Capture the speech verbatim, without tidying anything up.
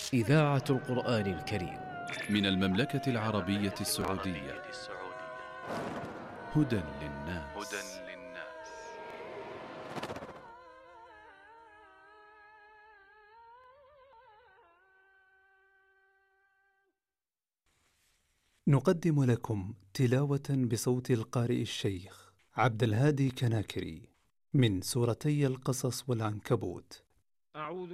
إذاعة القرآن الكريم من المملكة العربية السعودية. هدى للناس. نقدم لكم تلاوة بصوت القارئ الشيخ عبد الهادي كناكري من سورتي القصص والعنكبوت. أعوذ